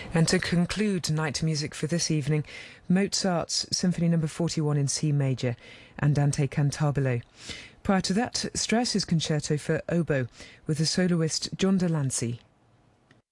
And to conclude night music for this evening, Mozart's Symphony No. 41 in C major, Andante cantabile. Prior to that, Strauss's concerto for oboe with the soloist John Delancey.